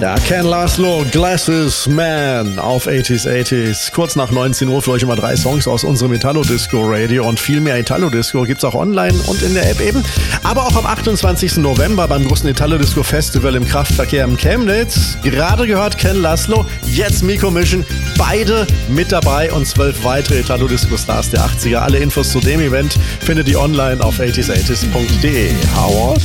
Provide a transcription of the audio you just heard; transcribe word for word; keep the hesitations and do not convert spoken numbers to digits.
Ja, Ken Laszlo, Glasses Man auf achtziger achtziger. Kurz nach neunzehn Uhr für euch immer drei Songs aus unserem Italo-Disco-Radio und viel mehr Italo-Disco gibt's auch online und in der App eben. Aber auch am achtundzwanzigsten November beim großen Italo-Disco-Festival im Kraftverkehr im Chemnitz. Gerade gehört Ken Laszlo, jetzt Miko Mission. Beide mit dabei und zwölf weitere Italo-Disco-Stars der achtziger. Alle Infos zu dem Event findet ihr online auf achtziger achtziger punkt de. Howard?